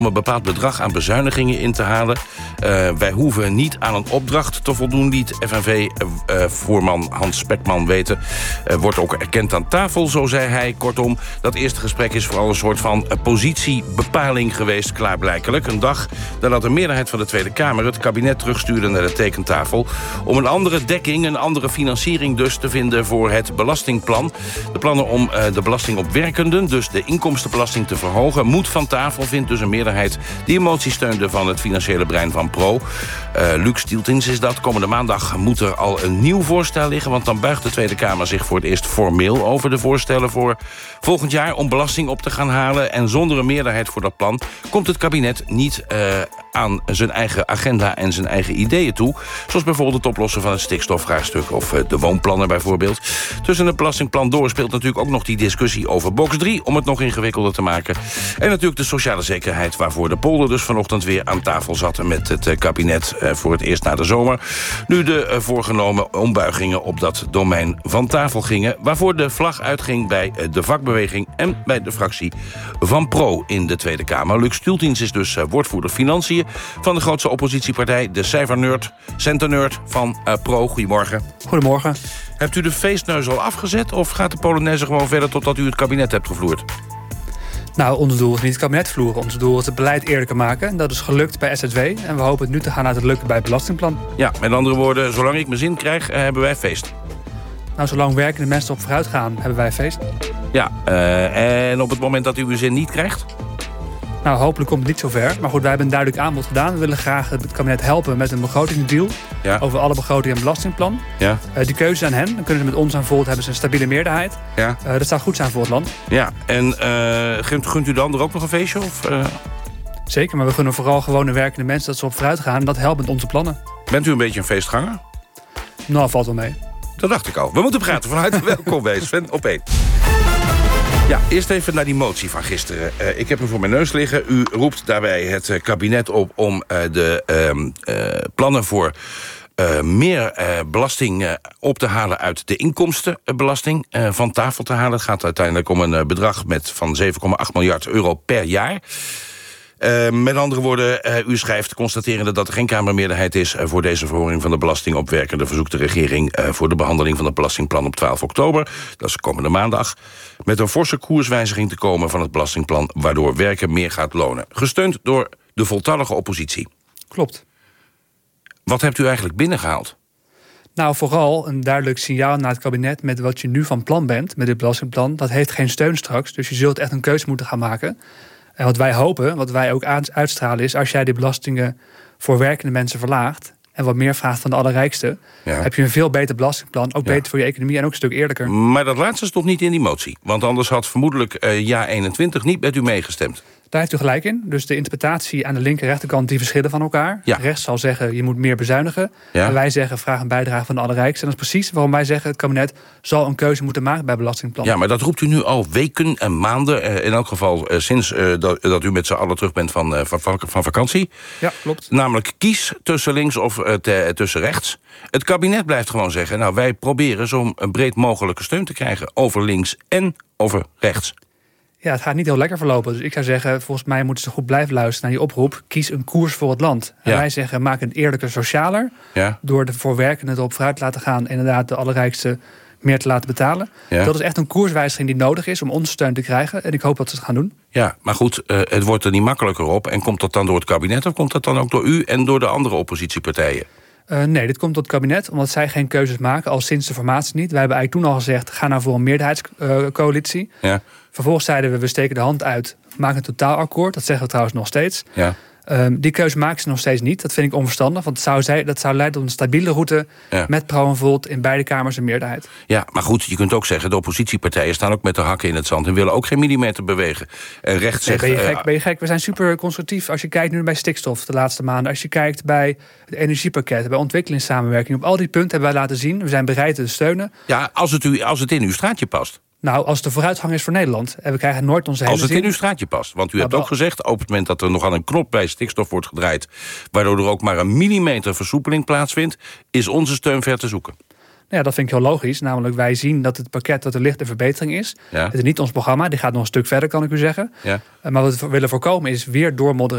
om een bepaald bedrag aan bezuinigingen in te halen. Wij hoeven niet aan een opdracht te voldoen, liet FNV-voorman Hans Spekman weten. Wordt ook erkend aan tafel, zo zei hij. Kortom, dat eerste gesprek is vooral een soort van positiebepaling geweest, klaarblijkelijk. Een dag nadat de meerderheid van de Tweede Kamer het kabinet terugstuurde naar de tekentafel om een andere dekking, een andere financiering dus te vinden voor het belastingplan. De plannen om de belasting op werkenden, dus de inkomstenbelasting te verhogen, moet van tafel, vindt dus een meerderheid die een motie steunde van het financiële brein van Pro. Luc Stieltins is dat. Komende maandag moet er al een nieuw voorstel liggen, want dan buigt de Tweede Kamer zich voor het eerst formeel over de voorstellen voor volgend jaar om belasting op te gaan halen. En zonder een meerderheid voor dat plan komt het kabinet niet aan zijn eigen agenda en zijn eigen ideeën toe. Zoals bijvoorbeeld het oplossen van het stikstofvraagstuk of de woonplannen bijvoorbeeld. Tussen het belastingplan door speelt natuurlijk ook nog die discussie over box 3... om het nog ingewikkelder te maken. En natuurlijk de sociale zekerheid waarvoor de polder dus vanochtend weer aan tafel zat met het kabinet voor het eerst na de zomer. Nu de voorgenomen ombuigingen op dat domein van tafel gingen, waarvoor de vlag uitging bij de vakbeweging en bij de fractie van Pro in de Tweede Kamer. Luc Stieltins is dus woordvoerder financiën van de grootste oppositiepartij, de cijfernerd, centennerd van Pro. Goedemorgen. Goedemorgen. Hebt u de feestneus al afgezet of gaat de Polonaise gewoon verder totdat u het kabinet hebt gevloerd? Nou, ons doel is niet het kabinet vloeren. Ons doel is het beleid eerlijker maken. Dat is gelukt bij SZW en we hopen het nu te gaan laten lukken bij het belastingplan. Ja, met andere woorden, zolang ik mijn zin krijg, hebben wij feest. Nou, zolang werkende mensen op vooruit gaan, hebben wij feest. Ja, en op het moment dat u uw zin niet krijgt? Nou, hopelijk komt het niet zover. Maar goed, wij hebben een duidelijk aanbod gedaan. We willen graag het kabinet helpen met een begrotingsdeal. Ja. Over alle begroting en belastingplan. Ja. Die keuze aan hen. Dan kunnen ze met ons aan bijvoorbeeld hebben ze een stabiele meerderheid. Ja. Dat zou goed zijn voor het land. Ja, en gunt u dan er ook nog een feestje? Of, Zeker, maar we gunnen vooral gewone werkende mensen dat ze op vooruit gaan. En dat helpt met onze plannen. Bent u een beetje een feestganger? Nou, valt wel mee. Dat dacht ik al. We moeten praten vanuit welkom bij Sven op 1. Ja, eerst even naar die motie van gisteren. Ik heb hem voor mijn neus liggen. U roept daarbij het kabinet op om de plannen voor meer belasting op te halen uit de inkomstenbelasting van tafel te halen. Het gaat uiteindelijk om een bedrag van 7,8 miljard euro per jaar. Met andere woorden, u schrijft constaterende dat er geen Kamermeerderheid is voor deze verhoging van de belasting op werkenden, verzoekt de regering voor de behandeling van het belastingplan op 12 oktober, dat is komende maandag, met een forse koerswijziging te komen van het belastingplan, waardoor werken meer gaat lonen. Gesteund door de voltallige oppositie. Klopt. Wat hebt u eigenlijk binnengehaald? Nou, vooral een duidelijk signaal naar het kabinet met wat je nu van plan bent, met dit belastingplan. Dat heeft geen steun straks, dus je zult echt een keuze moeten gaan maken. En wat wij hopen, wat wij ook uitstralen is, als jij die belastingen voor werkende mensen verlaagt en wat meer vraagt van de allerrijkste, heb je een veel beter belastingplan, ook beter voor je economie en ook een stuk eerlijker. Maar dat laatste stond niet in die motie, want anders had vermoedelijk JA21 niet met u meegestemd. Daar heeft u gelijk in. Dus de interpretatie aan de linker en rechterkant die verschillen van elkaar. Ja. Rechts zal zeggen je moet meer bezuinigen. Ja. En wij zeggen vraag een bijdrage van de allerrijkste. En dat is precies waarom wij zeggen het kabinet zal een keuze moeten maken bij belastingplan. Ja, maar dat roept u nu al weken en maanden. In elk geval sinds dat u met z'n allen terug bent van vakantie. Ja, klopt. Namelijk kies tussen links of tussen rechts. Het kabinet blijft gewoon zeggen, nou wij proberen zo'n breed mogelijke steun te krijgen over links en over rechts. Ja, het gaat niet heel lekker verlopen. Dus ik zou zeggen, volgens mij moeten ze goed blijven luisteren naar die oproep. Kies een koers voor het land. En wij zeggen, maak het eerlijker, socialer. Ja. Door de voor werkenden erop vooruit te laten gaan. Inderdaad, de allerrijkste meer te laten betalen. Ja. Dat is echt een koerswijziging die nodig is om onze steun te krijgen. En ik hoop dat ze het gaan doen. Ja, maar goed, het wordt er niet makkelijker op. En komt dat dan door het kabinet of komt dat dan ook door u en door de andere oppositiepartijen? Nee, dit komt tot het kabinet, omdat zij geen keuzes maken, al sinds de formatie niet. Wij hebben eigenlijk toen al gezegd, ga nou voor een meerderheidscoalitie. Ja. Vervolgens zeiden we steken de hand uit, maak een totaalakkoord. Dat zeggen we trouwens nog steeds. Ja. Die keuze maken ze nog steeds niet. Dat vind ik onverstandig, want dat zou leiden tot een stabiele route met Pro en Volt in beide kamers een meerderheid. Ja, maar goed, je kunt ook zeggen, de oppositiepartijen staan ook met de hakken in het zand en willen ook geen millimeter bewegen. En recht zegt... Ben je gek? We zijn super constructief. Als je kijkt nu bij stikstof de laatste maanden, als je kijkt bij het energiepakket, bij ontwikkelingssamenwerking, op al die punten hebben wij laten zien, we zijn bereid te steunen. Ja, als het in uw straatje past. Nou, als de vooruitgang is voor Nederland en we krijgen nooit onze hele zin. Als het in uw straatje past. Want u hebt ook gezegd, op het moment dat er nog aan een knop bij stikstof wordt gedraaid, waardoor er ook maar een millimeter versoepeling plaatsvindt, is onze steun ver te zoeken. Ja, dat vind ik heel logisch. Namelijk, wij zien dat het pakket dat er ligt een verbetering is. Ja. Het is niet ons programma, die gaat nog een stuk verder, kan ik u zeggen. Ja. Maar wat we willen voorkomen is weer doormodderen